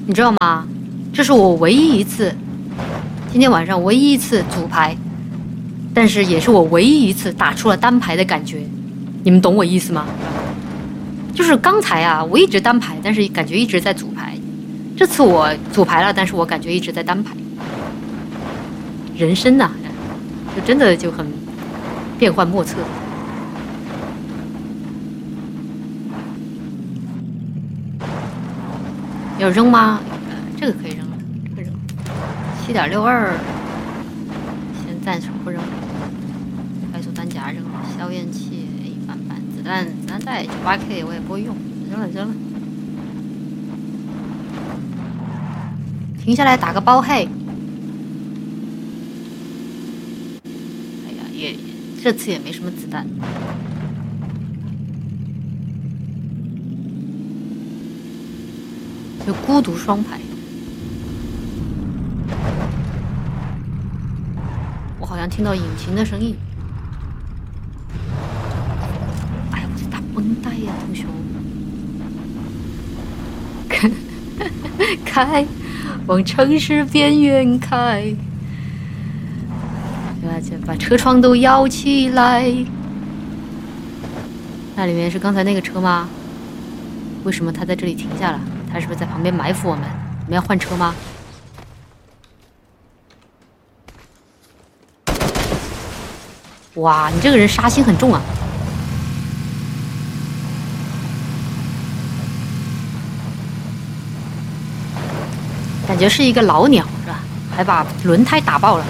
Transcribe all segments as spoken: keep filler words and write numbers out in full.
你知道吗？这是我唯一一次，今天晚上唯一一次组牌，但是也是我唯一一次打出了单排的感觉。你们懂我意思吗？就是刚才啊，我一直单排，但是感觉一直在组牌。这次我组牌了，但是我感觉一直在单排。人生呐、啊，就真的就很变幻莫测。要扔吗？这个可以扔了，这个扔。七点六二，先暂时不扔。快速单夹扔了，消焰器 A 板板，子弹子弹袋九八 K 我也不会用，扔了扔了。停下来打个包嘿。哎呀，也这次也没什么子弹。就孤独双排，我好像听到引擎的声音。哎呀，我这大绷带呀，同学！开，往城市边缘开，对吧？就把车窗都摇起来。那里面是刚才那个车吗？为什么他在这里停下了？他是不是在旁边埋伏我们？我们要换车吗？哇，你这个人杀心很重啊！感觉是一个老鸟是吧？还把轮胎打爆了。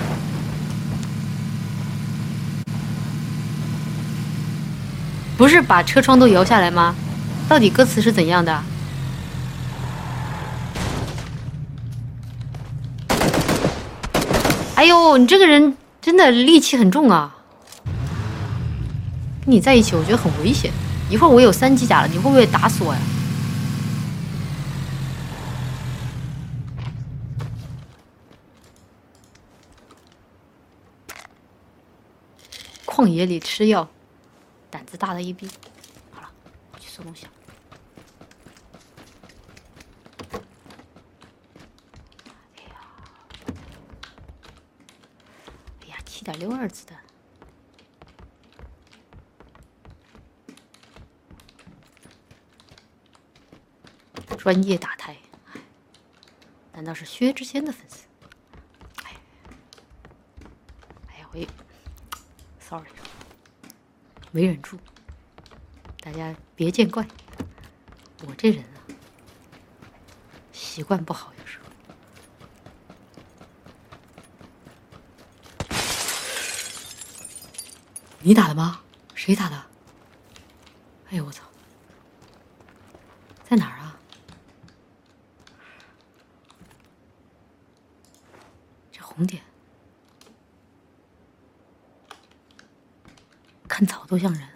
不是把车窗都摇下来吗？到底歌词是怎样的？哎呦，你这个人真的戾气很重啊！跟你在一起，我觉得很危险。一会儿我有三机甲了，你会不会打死我呀？旷野里吃药，胆子大的一逼。好了，我去收东西了。哎呀，哎呀，七点六二子弹。专业打台，难道是薛之谦的粉丝？哎，哎呀，我也 ，sorry， 没忍住，大家别见怪。我这人啊，习惯不好，有时候。你打的吗？谁打的？哎呦我操！在哪儿啊？这红点，看草都像人。